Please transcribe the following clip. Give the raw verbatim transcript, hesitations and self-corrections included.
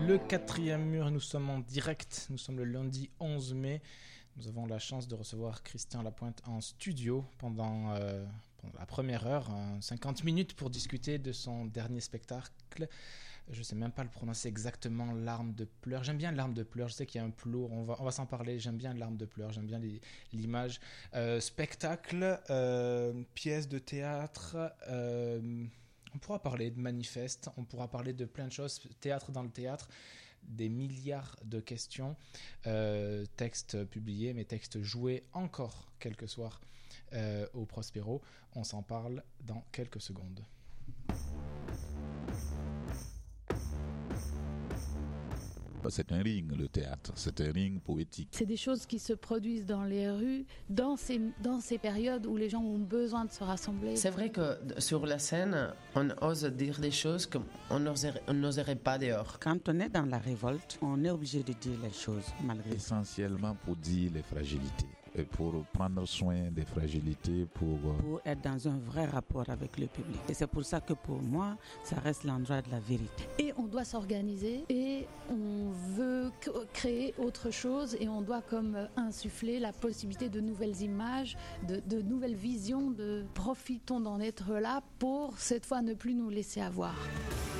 Le quatrième mur, nous sommes en direct, nous sommes le lundi onze mai. Nous avons la chance de recevoir Christian Lapointe en studio pendant, euh, pendant la première heure, hein, cinquante minutes pour discuter de son dernier spectacle. Je ne sais même pas le prononcer exactement, Larmes de pleurs. J'aime bien Larmes de pleurs, je sais qu'il y a un plour, on va, on va s'en parler. J'aime bien Larmes de pleurs, j'aime bien les, l'image. Euh, spectacle, euh, pièce de théâtre, euh, on pourra parler de manifeste, on pourra parler de plein de choses. Théâtre dans le théâtre, des milliards de questions, euh, textes publiés, mais textes joués encore quelques soirs euh, au Prospero. On s'en parle dans quelques secondes. C'est un ring, le théâtre, c'est un ring poétique. C'est des choses qui se produisent dans les rues, dans ces, dans ces périodes où les gens ont besoin de se rassembler. C'est vrai que sur la scène, on ose dire des choses qu'on n'oserait, on n'oserait pas dehors. Quand on est dans la révolte, on est obligé de dire les choses malgré. Essentiellement pour dire les fragilités, et pour prendre soin des fragilités, pour... pour être dans un vrai rapport avec le public. Et c'est pour ça que pour moi, ça reste l'endroit de la vérité. Et on doit s'organiser et on veut créer autre chose et on doit comme insuffler la possibilité de nouvelles images, de, de nouvelles visions, de profitons d'en être là pour cette fois ne plus nous laisser avoir.